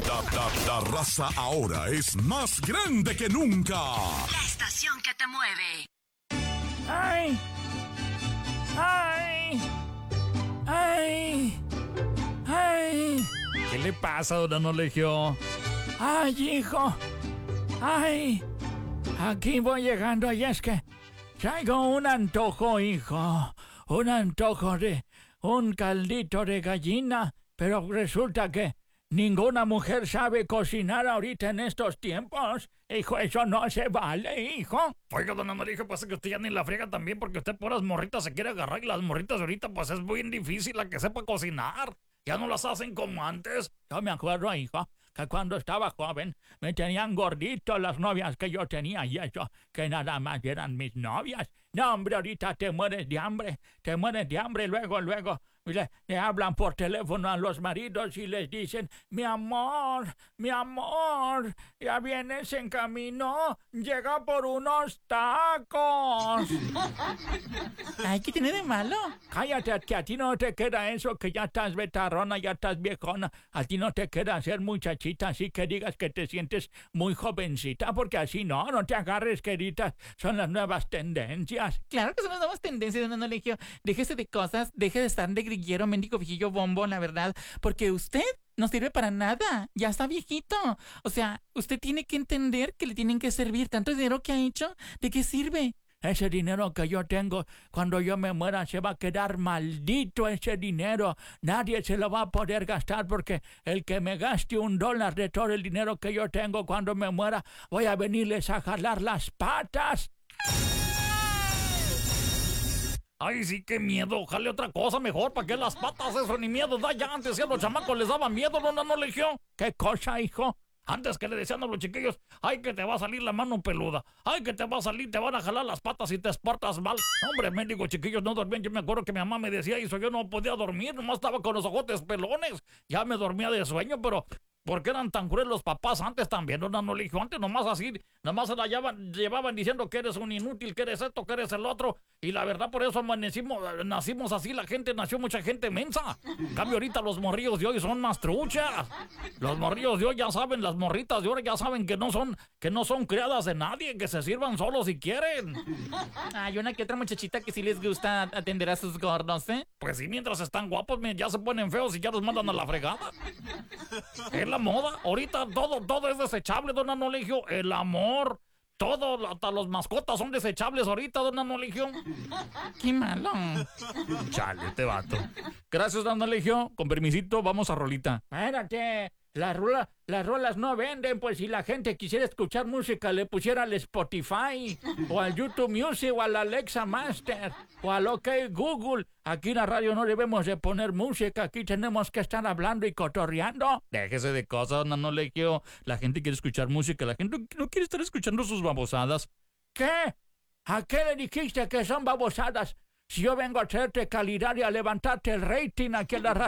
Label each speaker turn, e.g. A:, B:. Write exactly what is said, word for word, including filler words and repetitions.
A: La, la, la raza ahora es más grande que nunca.
B: La estación que te mueve.
C: ¡Ay! ¡Ay! ¡Ay! ¡Ay! ¿Qué le pasa, don Anolegio? ¡Ay, hijo! ¡Ay! Aquí voy llegando y es que traigo un antojo, hijo. Un antojo de un caldito de gallina, pero resulta que ninguna mujer sabe cocinar ahorita en estos tiempos. Hijo, eso no se vale, hijo.
D: Oiga, don Anolegio, pasa que usted ya ni la friega también porque usted por las morritas se quiere agarrar y las morritas ahorita pues es muy difícil la que sepa cocinar. Ya no las hacen como antes.
C: Yo me acuerdo, hijo, que cuando estaba joven me tenían gordito las novias que yo tenía y eso, que nada más eran mis novias. No, hombre, ahorita te mueres de hambre, te mueres de hambre, luego, luego le, le hablan por teléfono a los maridos y les dicen, mi amor, mi amor, ya vienes en camino, llega por unos tacos.
E: Ay, ¿qué tiene de malo?
C: Cállate, que a ti no te queda eso, que ya estás betarrona, ya estás viejona. A ti no te queda ser muchachita, así que digas que te sientes muy jovencita, porque así no, no te agarres, queridas. Son las nuevas tendencias.
E: Claro que son las nuevas tendencias, don Anolegio. Déjese de cosas, deje de estar de grillero, mendigo viejillo bombo, la verdad, porque usted no sirve para nada. Ya está viejito. O sea, usted tiene que entender que le tienen que servir tanto dinero que ha hecho. ¿De qué sirve?
C: Ese dinero que yo tengo, cuando yo me muera, se va a quedar maldito ese dinero. Nadie se lo va a poder gastar porque el que me gaste un dólar de todo el dinero que yo tengo cuando me muera, voy a venirles a jalar las patas.
D: Ay, sí, qué miedo. Jale otra cosa mejor. ¿Para qué las patas? Eso ni miedo da ya. Antes a los chamacos les daba miedo, don Anolegio.
C: ¿Qué cosa, hijo?
D: Antes que le decían a los chiquillos, ay, que te va a salir la mano peluda, ay, que te va a salir, te van a jalar las patas si te portas mal. Hombre, mendigo, chiquillos no dormían. Yo me acuerdo que mi mamá me decía eso, yo no podía dormir, nomás estaba con los ojotes pelones. Ya me dormía de sueño, pero ¿por qué eran tan crueles los papás antes también, don Anolegio? Antes nomás así, nomás se la llevaban, llevaban diciendo que eres un inútil, que eres esto, que eres el otro. Y la verdad, por eso amanecimos, nacimos así, la gente nació mucha gente mensa. En cambio, ahorita los morrillos de hoy son más truchas. Los morrillos de hoy ya saben, las morritas de hoy ya saben que no son, que no son criadas de nadie, que se sirvan solos si quieren.
E: Hay una que otra muchachita que sí les gusta atender a sus gordos, ¿eh?
D: Pues sí, mientras están guapos, ya se ponen feos y ya los mandan a la fregada. Es la moda. Ahorita todo, todo es desechable, don Anolegio. El amor, todo, hasta los mascotas son desechables ahorita, don Anolegio.
E: Qué malo.
D: Chale, este vato. Gracias, don Anolegio. Con permisito, vamos a rolita.
C: Espérate. Las rolas, las rolas no venden, pues si la gente quisiera escuchar música le pusiera al Spotify, o al YouTube Music, o al Alexa Master, o al OK Google. Aquí en la radio no debemos de poner música, aquí tenemos que estar hablando y cotorreando.
D: Déjese de cosas, don Anolegio. La gente quiere escuchar música, la gente no quiere estar escuchando sus babosadas.
C: ¿Qué? ¿A qué le dijiste que son babosadas? Si yo vengo a traerte calidad y a levantarte el rating aquí en la radio.